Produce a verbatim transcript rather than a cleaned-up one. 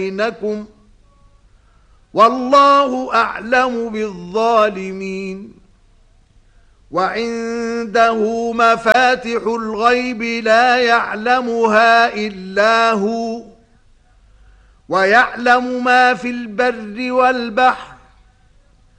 بينكم والله أعلم بالظالمين. وعنده مفاتح الغيب لا يعلمها إلا هو ويعلم ما في البر والبحر